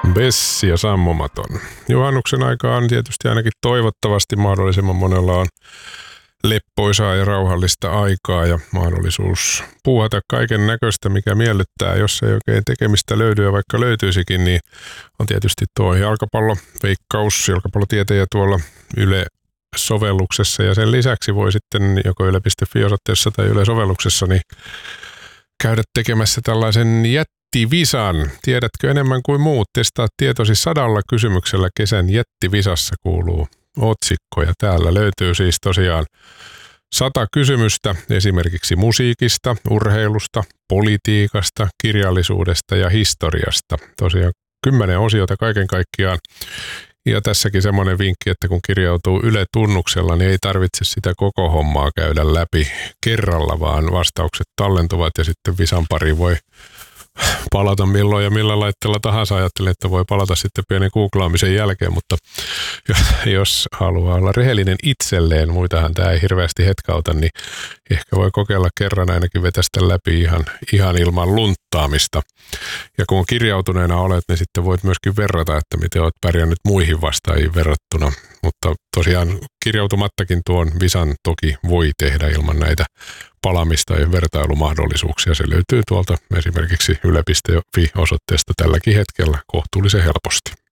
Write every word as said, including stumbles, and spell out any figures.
Bessi ja sammumaton. Juhannuksen aika on tietysti ainakin toivottavasti mahdollisimman monella on leppoisaa ja rauhallista aikaa ja mahdollisuus puuhata kaiken näköistä, mikä miellyttää. Jos ei oikein tekemistä löydy ja vaikka löytyisikin, niin on tietysti tuo jalkapallo, veikkaus, jalkapallotietäjä tuolla Yle-sovelluksessa ja sen lisäksi voi sitten joko yle piste fi-osoitteessa tai Yle-sovelluksessa niin käydä tekemässä tällaisen jättivisan. Tiedätkö enemmän kuin muut? Testaa tietosi sadalla kysymyksellä kesän jättivisassa kuuluu otsikko. Ja täällä löytyy siis tosiaan sata kysymystä esimerkiksi musiikista, urheilusta, politiikasta, kirjallisuudesta ja historiasta. Tosiaan kymmenen osiota kaiken kaikkiaan. Ja tässäkin semmoinen vinkki, että kun kirjautuu Yle-tunnuksella, niin ei tarvitse sitä koko hommaa käydä läpi kerralla, vaan vastaukset tallentuvat ja sitten visan pari voi palata milloin ja millä laitteella tahansa. Ajattelin, että voi palata sitten pienen googlaamisen jälkeen, mutta jos haluaa olla rehellinen itselleen, muitahan tämä ei hirveästi hetkauta, niin ehkä voi kokeilla kerran ainakin vetästä läpi ihan, ihan ilman lunttaamista. Ja kun kirjautuneena olet, niin sitten voit myöskin verrata, että miten olet pärjännyt muihin vastaajiin verrattuna. Mutta tosiaan kirjautumattakin tuon visan toki voi tehdä ilman näitä palamista ja vertailumahdollisuuksia. Se löytyy tuolta esimerkiksi yle piste fi-osoitteesta tälläkin hetkellä kohtuullisen helposti.